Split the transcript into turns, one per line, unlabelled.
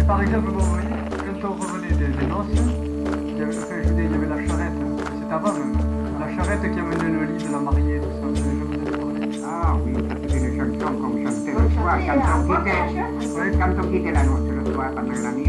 par exemple, bon, vous voyez, quand on revenait des noces, il y avait, enfin, je veux dire, il y avait la charrette, c'est avant même, la charrette qui amenait le lit de la mariée, tout ça, je vous ai parlé.
Ah oui, ça c'était une chanson qu'on chantait le soir quand on quittait la noce le soir pendant la nuit.